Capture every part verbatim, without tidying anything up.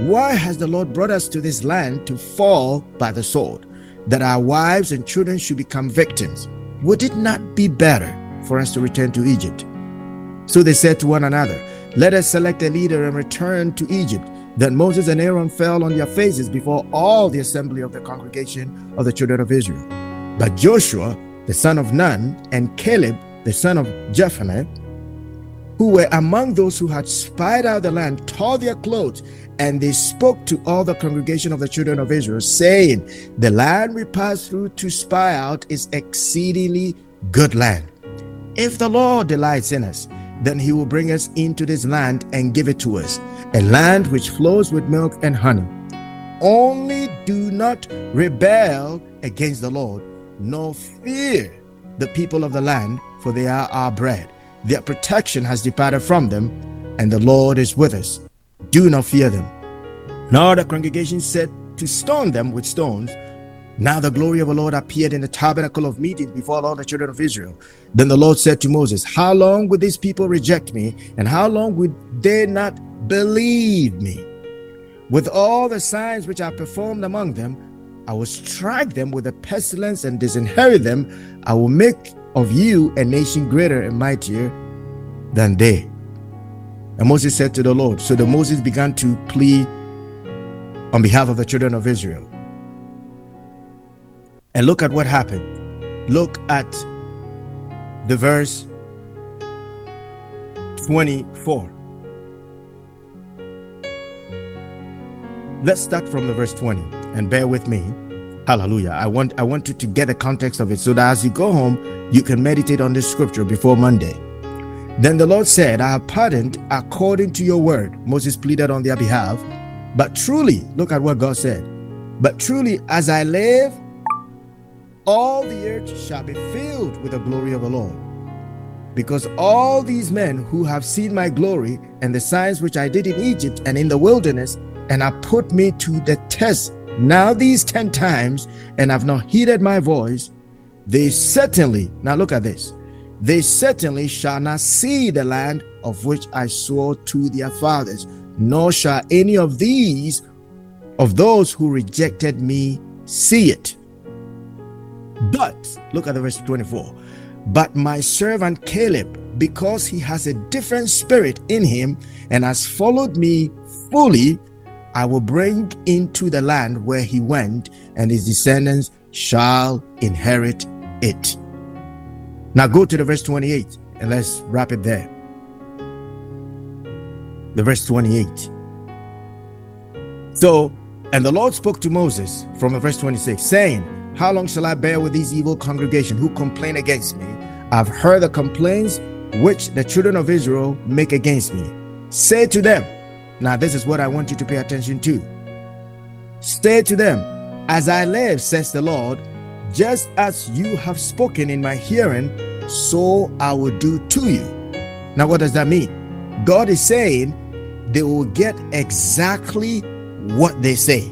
Why has the Lord brought us to this land to fall by the sword, that our wives and children should become victims? Would it not be better for us to return to Egypt? So they said to one another, let us select a leader and return to Egypt. Then Moses and Aaron fell on their faces before all the assembly of the congregation of the children of Israel. But Joshua, the son of Nun, and Caleb, the son of Jephunneh, who were among those who had spied out the land, tore their clothes, and they spoke to all the congregation of the children of Israel, saying, the land we passed through to spy out is exceedingly good land. If the Lord delights in us, then he will bring us into this land and give it to us, a land which flows with milk and honey. Only do not rebel against the Lord, nor fear the people of the land, for they are our bread. Their protection has departed from them, and the Lord is with us. Do not fear them. Now the congregation said to stone them with stones. Now the glory of the Lord appeared in the tabernacle of meeting before all the children of Israel. Then the Lord said to Moses, how long would these people reject me, and how long would they not believe me? With all the signs which I performed among them, I will strike them with a pestilence and disinherit them. I will make of you a nation greater and mightier than they. And Moses said to the Lord, so the Moses began to plead on behalf of the children of Israel. And look at what happened. Look at the verse twenty-four. Let's start from the verse twenty and bear with me. Hallelujah. I want I want you to get the context of it so that as you go home, you can meditate on this scripture before Monday. Then the Lord said, I have pardoned according to your word. Moses pleaded on their behalf. But truly, look at what God said. But truly, as I live, all the earth shall be filled with the glory of the Lord. Because all these men who have seen my glory and the signs which I did in Egypt and in the wilderness, and have put me to the test now these ten times, and have not heeded my voice, they certainly, now look at this, they certainly shall not see the land of which I swore to their fathers, nor shall any of these, of those who rejected me, see it. But, look at the verse twenty-four, but my servant Caleb, because he has a different spirit in him and has followed me fully, I will bring into the land where he went, and his descendants shall inherit it. Now go to the verse twenty-eight and let's wrap it there. The verse twenty-eight. So, and the Lord spoke to Moses from the verse twenty-six, saying, how long shall I bear with these evil congregation who complain against me? I've heard the complaints which the children of Israel make against me. Say to them, now this is what I want you to pay attention to. Say to them, as I live, says the Lord, just as you have spoken in my hearing, so I will do to you. Now what does that mean? God is saying they will get exactly what they say.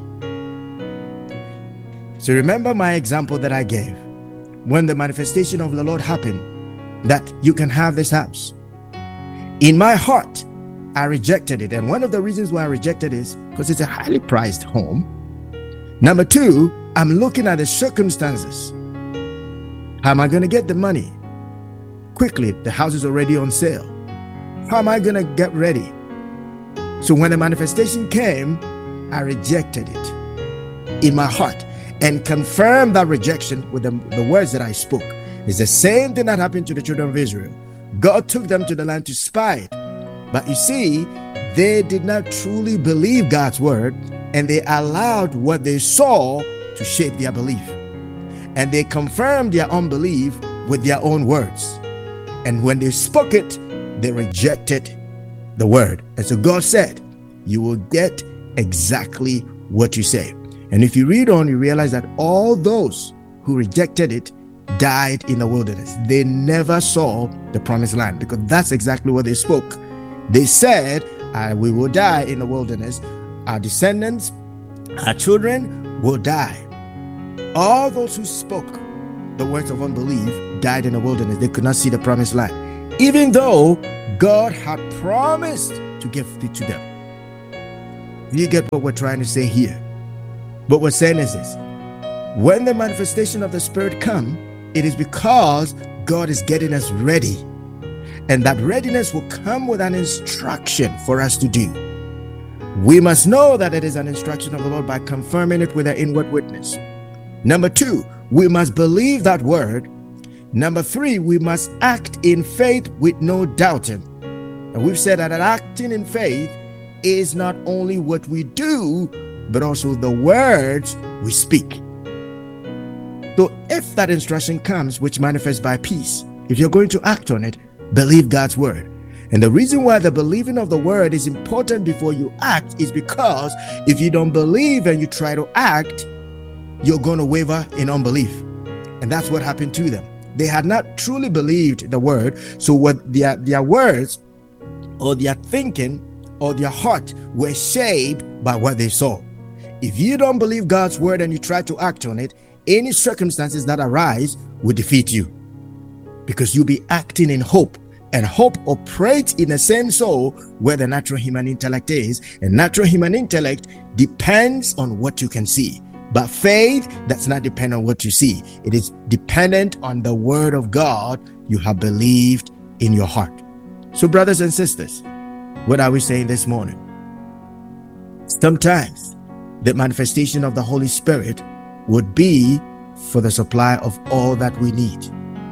So remember my example that I gave when the manifestation of the Lord happened, that you can have this house. In my heart, I rejected it. And one of the reasons why I rejected it is because it's a highly prized home. Number two, I'm looking at the circumstances. How am I going to get the money? Quickly, the house is already on sale. How am I going to get ready? So when the manifestation came, I rejected it in my heart and confirmed that rejection with the, the words that I spoke. It's the same thing that happened to the children of Israel. God took them to the land to spy it. But you see, they did not truly believe God's word, and they allowed what they saw to shape their belief. And they confirmed their unbelief with their own words. And when they spoke it, they rejected the word. And so God said, you will get exactly what you say. And if you read on, you realize that all those who rejected it died in the wilderness. They never saw the promised land, because that's exactly what they spoke. They said, uh, we will die in the wilderness. Our descendants, our children will die. All those who spoke the words of unbelief died in the wilderness. They could not see the promised land, even though God had promised to give it to them. You get what we're trying to say here? What we're saying is this: when the manifestation of the Spirit come, it is because God is getting us ready. And that readiness will come with an instruction for us to do. We must know that it is an instruction of the Lord by confirming it with an inward witness. Number two, we must believe that word. Number three, we must act in faith with no doubting. And we've said that acting in faith is not only what we do, but also the words we speak. So if that instruction comes, which manifests by peace, if you're going to act on it, believe God's word. And the reason why the believing of the word is important before you act is because if you don't believe and you try to act, you're going to waver in unbelief. And that's what happened to them. They had not truly believed the word. So what their, their words or their thinking or their heart were shaped by what they saw. If you don't believe God's word and you try to act on it, any circumstances that arise will defeat you, because you'll be acting in hope. And hope operates in the same soul where the natural human intellect is. And natural human intellect depends on what you can see. But faith does not depend on what you see. It is dependent on the word of God you have believed in your heart. So brothers and sisters, what are we saying this morning? Sometimes the manifestation of the Holy Spirit would be for the supply of all that we need.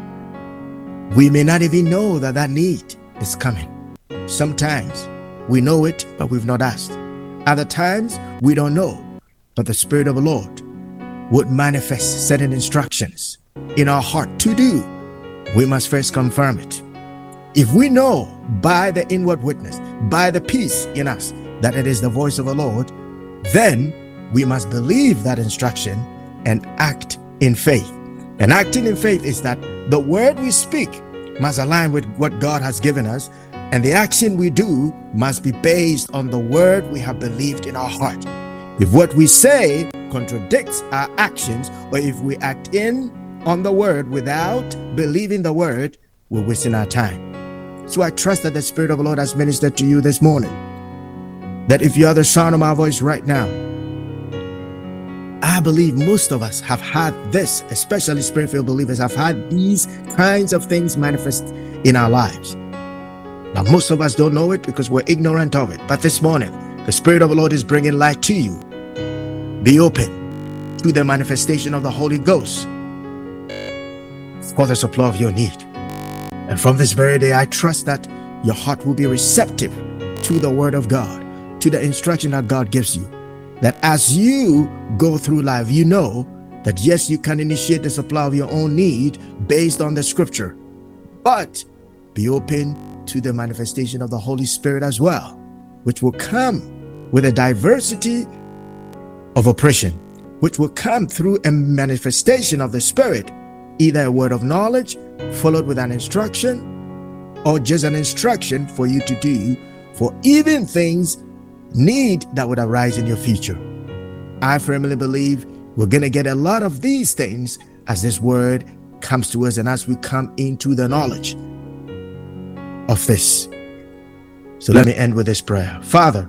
We may not even know that that need is coming. Sometimes we know it, but we've not asked. Other times we don't know, but the Spirit of the Lord would manifest certain instructions in our heart to do. We must first confirm it. If we know by the inward witness, by the peace in us, that it is the voice of the Lord, then we must believe that instruction and act in faith. And acting in faith is that the word we speak must align with what God has given us, and the action we do must be based on the word we have believed in our heart. If what we say contradicts our actions, or if we act in on the word without believing the word, we're wasting our time. So I trust that the Spirit of the Lord has ministered to you this morning, that if you are the sound of my voice right now, I believe most of us have had this, especially Spirit-filled believers have had these kinds of things manifest in our lives. Now, most of us don't know it because we're ignorant of it. But this morning, the Spirit of the Lord is bringing light to you. Be open to the manifestation of the Holy Ghost for the supply of your need. And from this very day, I trust that your heart will be receptive to the word of God, to the instruction that God gives you. That as you go through life, you know that yes, you can initiate the supply of your own need based on the scripture, but be open to the manifestation of the Holy Spirit as well, which will come with a diversity of oppression, which will come through a manifestation of the Spirit, either a word of knowledge followed with an instruction, or just an instruction for you to do for even things need that would arise in your future. I firmly believe we're going to get a lot of these things as this word comes to us and as we come into the knowledge of this. So let me end with this prayer. Father,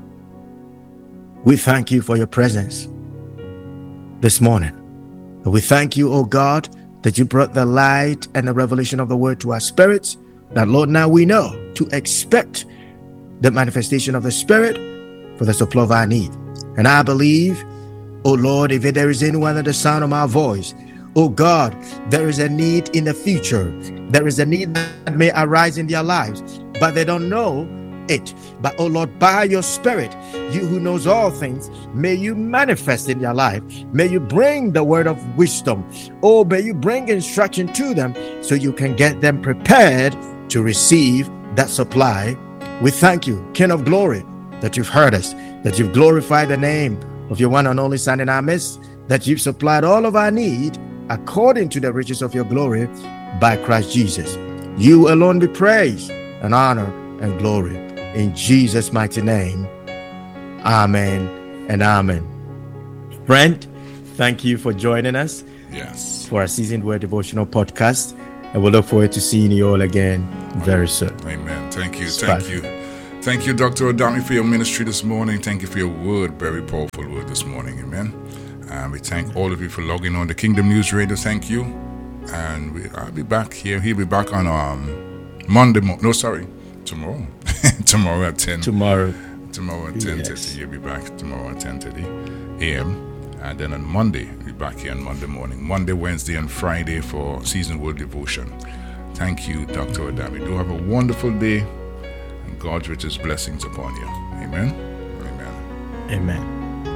we thank you for your presence this morning. We thank you, oh God, that you brought the light and the revelation of the word to our spirits, that Lord, now we know to expect the manifestation of the Spirit for the supply of our need. And I believe, oh Lord, if there is anyone at the sound of my voice, oh God, there is a need in the future. There is a need that may arise in their lives, but they don't know it. But oh Lord, by your Spirit, you who knows all things, may you manifest in their life. May you bring the word of wisdom. Oh, may you bring instruction to them so you can get them prepared to receive that supply. We thank you, King of glory, that you've heard us, that you've glorified the name of your one and only Son in our midst, that you've supplied all of our need according to the riches of your glory by Christ Jesus. You alone be praised and honor and glory. In Jesus' mighty name, amen and amen. Friend, thank you for joining us. Yes. For our Seasoned Word Devotional Podcast. And we'll look forward to seeing you all again very soon. Amen. Thank you. Thank you. Thank you, Doctor Adami, for your ministry this morning. Thank you for your word, very powerful word this morning. Amen. And we thank all of you for logging on the Kingdom News Radio. Thank you. And we, I'll be back here. He'll be back on um, Monday. Mo- no, sorry, tomorrow. tomorrow at ten. Tomorrow. Tomorrow at ten thirty. Yes. He'll be back tomorrow at ten thirty a.m. And then on Monday, we'll be back here on Monday morning. Monday, Wednesday, and Friday for Season Word Devotion. Thank you, Doctor Adami. Do have a wonderful day. And God's richest blessings upon you. Amen. Amen. Amen.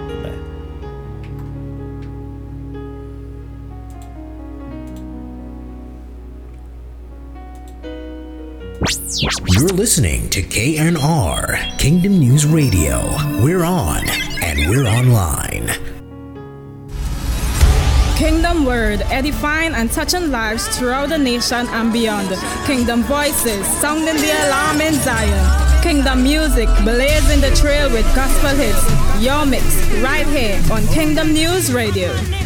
You're listening to K N R, Kingdom News Radio. We're on and we're online. Kingdom Word, edifying and touching lives throughout the nation and beyond. Kingdom Voices, sounding the alarm in Zion. Kingdom Music, blazing the trail with gospel hits. Your mix, right here on Kingdom News Radio.